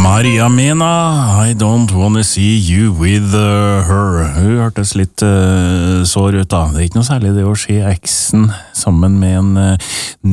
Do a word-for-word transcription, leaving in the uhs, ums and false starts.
Maria Mena, I don't wanna see you with uh, her. Hun hørtes litt uh, sår ut da. Det er ikke noe særlig det å se eksen sammen med en uh,